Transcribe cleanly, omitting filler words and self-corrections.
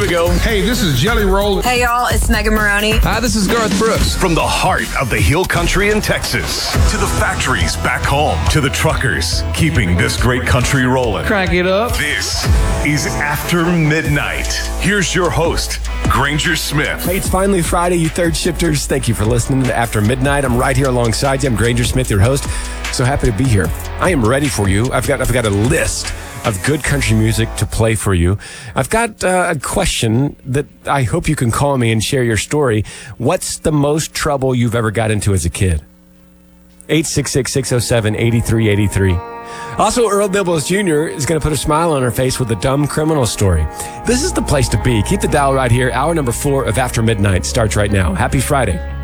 we go. Hey, this is Jelly Roll. Hey, y'all, it's Megan Maroney. Hi, this is Garth Brooks. From the heart of the Hill Country in Texas to the factories back home to the truckers keeping this great country rolling. Crank it up. This is After Midnight. Here's your host, Granger Smith. Hey, it's finally Friday, you third shifters. Thank you for listening to After Midnight. I'm right here alongside you. I'm Granger Smith, your host. So happy to be here. I am ready for you. I've got a list of good country music to play for you. I've got a question that I hope you can call me and share your story. What's the most trouble you've ever got into as a kid? 866-607-8383. Also, Earl Nibbles Jr. is going to put a smile on her face with a dumb criminal story. This is the place to be. Keep the dial right here. Hour number 4 of After Midnight starts right now. Happy Friday.